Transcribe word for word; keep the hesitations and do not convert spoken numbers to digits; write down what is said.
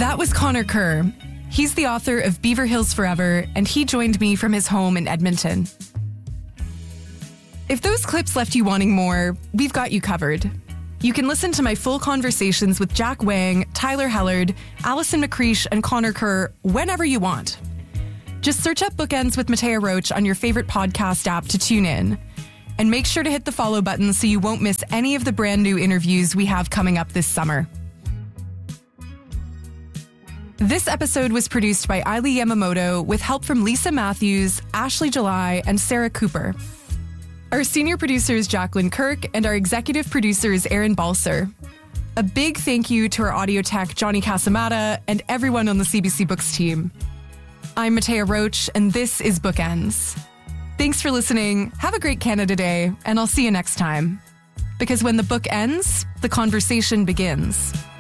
That was Connor Kerr. He's the author of Beaver Hills Forever, and he joined me from his home in Edmonton. If those clips left you wanting more, we've got you covered. You can listen to my full conversations with Jack Wang, Tyler Hellard, Alison McCreish, and Connor Kerr whenever you want. Just search up Bookends with Matea Roach on your favorite podcast app to tune in. And make sure to hit the follow button so you won't miss any of the brand new interviews we have coming up this summer. This episode was produced by Eiley Yamamoto with help from Lisa Matthews, Ashley July, and Sarah Cooper. Our senior producer is Jacqueline Kirk, and our executive producer is Aaron Balser. A big thank you to our audio tech, Johnny Casamata, and everyone on the C B C Books team. I'm Matea Roach, and this is Bookends. Thanks for listening, have a great Canada Day, and I'll see you next time. Because when the book ends, the conversation begins.